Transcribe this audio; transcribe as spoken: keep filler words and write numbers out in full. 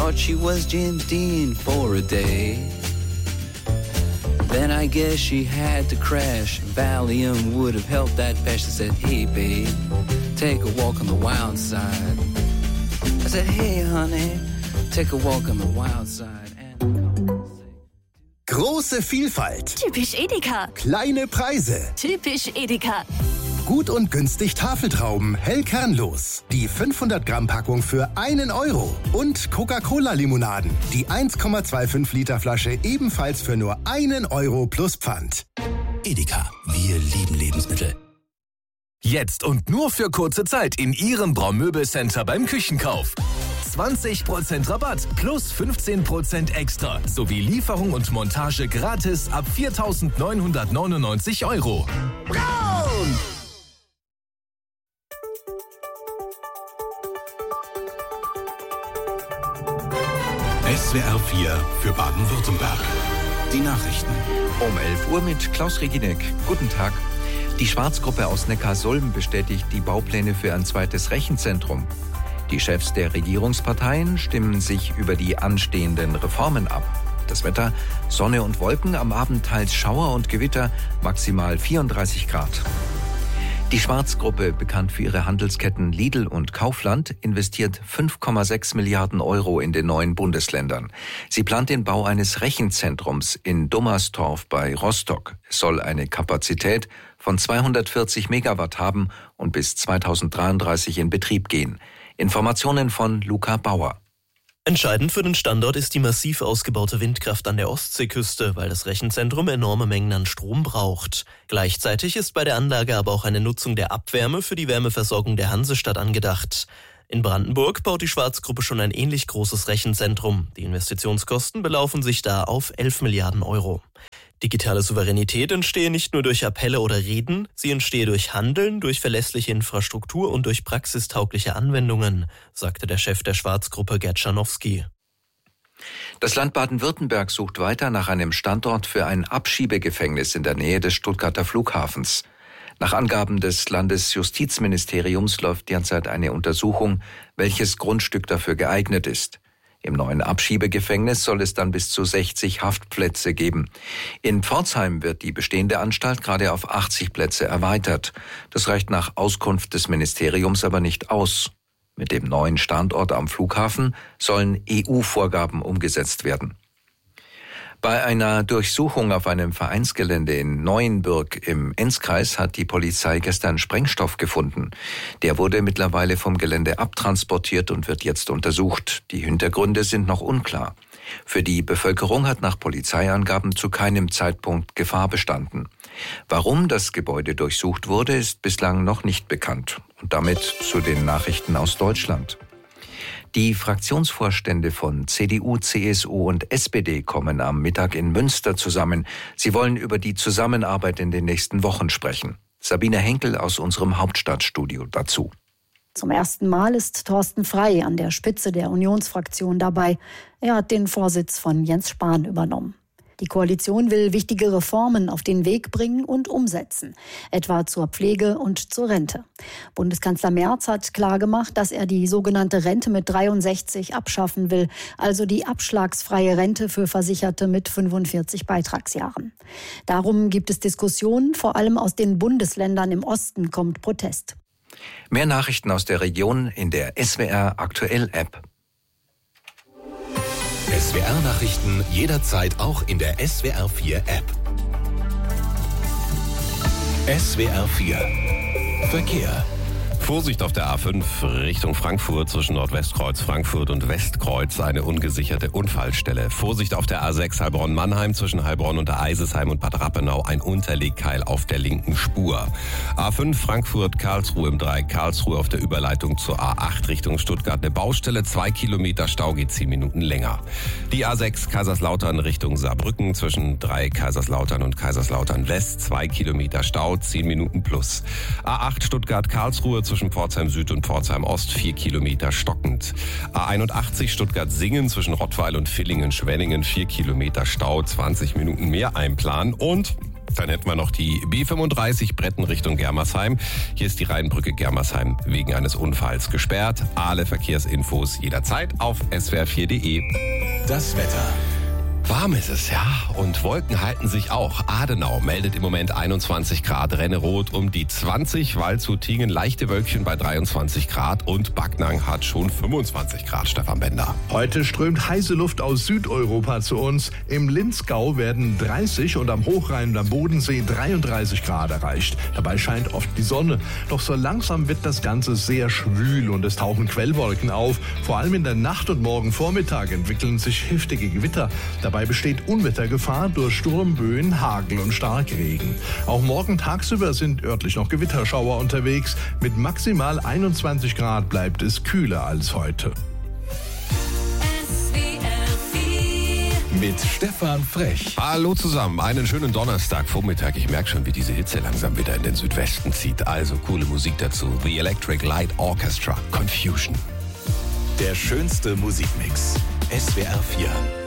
Thought she was Jim Dean for a day. Then I guess she had to crash. Valium would have helped that patch. I said, hey babe, take a walk on the wild side. I said, hey honey, take a walk on the wild side. Große Vielfalt. Typisch Edeka. Kleine Preise. Typisch Edeka. Gut und günstig Tafeltrauben, hell kernlos. Die fünfhundert Gramm Packung für einen Euro. Und Coca-Cola-Limonaden. Die eins Komma fünfundzwanzig Liter Flasche ebenfalls für nur einen Euro plus Pfand. Edeka, wir lieben Lebensmittel. Jetzt und nur für kurze Zeit in Ihrem Braumöbelcenter beim Küchenkauf. zwanzig Prozent Rabatt plus fünfzehn Prozent extra. Sowie Lieferung und Montage gratis ab viertausendneunhundertneunundneunzig Euro. Braun! S W R vier für Baden-Württemberg. Die Nachrichten. Um elf Uhr mit Klaus Reginek. Guten Tag. Die Schwarzgruppe aus Neckarsulm bestätigt die Baupläne für ein zweites Rechenzentrum. Die Chefs der Regierungsparteien stimmen sich über die anstehenden Reformen ab. Das Wetter: Sonne und Wolken, am Abend teils Schauer und Gewitter, maximal vierunddreißig Grad. Die Schwarzgruppe, bekannt für ihre Handelsketten Lidl und Kaufland, investiert fünf Komma sechs Milliarden Euro in den neuen Bundesländern. Sie plant den Bau eines Rechenzentrums in Dummerstorf bei Rostock. Es soll eine Kapazität von zweihundertvierzig Megawatt haben und bis zweitausenddreiunddreißig in Betrieb gehen. Informationen von Luca Bauer. Entscheidend für den Standort ist die massiv ausgebaute Windkraft an der Ostseeküste, weil das Rechenzentrum enorme Mengen an Strom braucht. Gleichzeitig ist bei der Anlage aber auch eine Nutzung der Abwärme für die Wärmeversorgung der Hansestadt angedacht. In Brandenburg baut die Schwarzgruppe schon ein ähnlich großes Rechenzentrum. Die Investitionskosten belaufen sich da auf elf Milliarden Euro. Digitale Souveränität entstehe nicht nur durch Appelle oder Reden, sie entstehe durch Handeln, durch verlässliche Infrastruktur und durch praxistaugliche Anwendungen, sagte der Chef der Schwarzgruppe Gerd Schanowski. Das Land Baden-Württemberg sucht weiter nach einem Standort für ein Abschiebegefängnis in der Nähe des Stuttgarter Flughafens. Nach Angaben des Landesjustizministeriums läuft derzeit eine Untersuchung, welches Grundstück dafür geeignet ist. Im neuen Abschiebegefängnis soll es dann bis zu sechzig Haftplätze geben. In Pforzheim wird die bestehende Anstalt gerade auf achtzig Plätze erweitert. Das reicht nach Auskunft des Ministeriums aber nicht aus. Mit dem neuen Standort am Flughafen sollen E U-Vorgaben umgesetzt werden. Bei einer Durchsuchung auf einem Vereinsgelände in Neuenbürg im Enzkreis hat die Polizei gestern Sprengstoff gefunden. Der wurde mittlerweile vom Gelände abtransportiert und wird jetzt untersucht. Die Hintergründe sind noch unklar. Für die Bevölkerung hat nach Polizeiangaben zu keinem Zeitpunkt Gefahr bestanden. Warum das Gebäude durchsucht wurde, ist bislang noch nicht bekannt. Und damit zu den Nachrichten aus Deutschland. Die Fraktionsvorstände von C D U, C S U und S P D kommen am Mittag in Münster zusammen. Sie wollen über die Zusammenarbeit in den nächsten Wochen sprechen. Sabine Henkel aus unserem Hauptstadtstudio dazu. Zum ersten Mal ist Thorsten Frey an der Spitze der Unionsfraktion dabei. Er hat den Vorsitz von Jens Spahn übernommen. Die Koalition will wichtige Reformen auf den Weg bringen und umsetzen, etwa zur Pflege und zur Rente. Bundeskanzler Merz hat klargemacht, dass er die sogenannte Rente mit dreiundsechzig abschaffen will, also die abschlagsfreie Rente für Versicherte mit fünfundvierzig Beitragsjahren. Darum gibt es Diskussionen, vor allem aus den Bundesländern im Osten kommt Protest. Mehr Nachrichten aus der Region in der S W R Aktuell App. S W R-Nachrichten jederzeit auch in der S W R vier App. S W R vier Verkehr. Vorsicht auf der A fünf Richtung Frankfurt zwischen Nordwestkreuz Frankfurt und Westkreuz, eine ungesicherte Unfallstelle. Vorsicht auf der A sechs Heilbronn-Mannheim zwischen Heilbronn und Eisesheim und Bad Rappenau, ein Unterlegkeil auf der linken Spur. A fünf Frankfurt-Karlsruhe im Dreieck Karlsruhe auf der Überleitung zur A acht Richtung Stuttgart eine Baustelle, zwei Kilometer Stau, geht zehn Minuten länger. Die A sechs Kaiserslautern Richtung Saarbrücken zwischen Dreieck Kaiserslautern und Kaiserslautern West, zwei Kilometer Stau, zehn Minuten plus. A acht Stuttgart-Karlsruhe zwischen Pforzheim Süd und Pforzheim Ost, vier Kilometer stockend. A einundachtzig Stuttgart-Singen zwischen Rottweil und Villingen-Schwenningen, vier Kilometer Stau, zwanzig Minuten mehr einplanen. Und Dann hätten wir noch die B fünfunddreißig Bretten Richtung Germersheim. Hier ist die Rheinbrücke Germersheim wegen eines Unfalls gesperrt. Alle Verkehrsinfos jederzeit auf s w r vier punkt d e. Das Wetter. Warm ist es, ja. Und Wolken halten sich auch. Adenau meldet im Moment einundzwanzig Grad, Rennerot um die zwanzig, Waldshut-Tiengen leichte Wölkchen bei dreiundzwanzig Grad und Backnang hat schon fünfundzwanzig Grad, Stefan Bender. Heute strömt heiße Luft aus Südeuropa zu uns. Im Linzgau werden dreißig und am Hochrhein und am Bodensee dreiunddreißig Grad erreicht. Dabei scheint oft die Sonne. Doch so langsam wird das Ganze sehr schwül und es tauchen Quellwolken auf. Vor allem in der Nacht und morgen Vormittag entwickeln sich heftige Gewitter. Dabei besteht Unwettergefahr durch Sturmböen, Hagel und Starkregen. Auch morgen tagsüber sind örtlich noch Gewitterschauer unterwegs. Mit maximal einundzwanzig Grad bleibt es kühler als heute. Mit Stefan Frech. Hallo zusammen, einen schönen Donnerstagvormittag. Ich merke schon, wie diese Hitze langsam wieder in den Südwesten zieht. Also coole Musik dazu. The Electric Light Orchestra, Confusion. Der schönste Musikmix. S W R vier.